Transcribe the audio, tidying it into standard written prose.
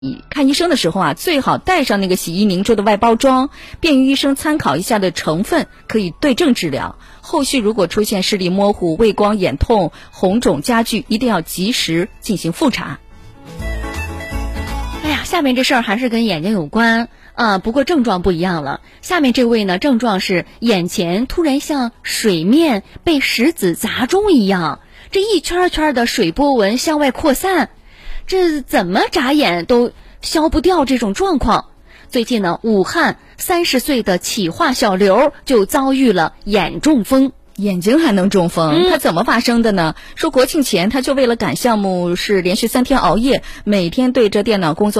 看医生的时候啊，最好带上那个洗衣凝珠的外包装，便于医生参考一下的成分，可以对症治疗。后续如果出现视力模糊、畏光、眼痛、红肿加剧，一定要及时进行复查。 哎呀，下面这事儿还是跟眼睛有关啊，不过症状不一样了。下面这位呢，症状是眼前突然像水面被石子砸中一样，这一圈圈的水波纹向外扩散，这怎么眨眼都消不掉这种状况。最近呢，武汉30岁的企划小刘就遭遇了眼中风。 眼睛还能中风，他怎么发生的呢？说国庆前他就为了赶项目是连续3天熬夜，每天对着电脑工作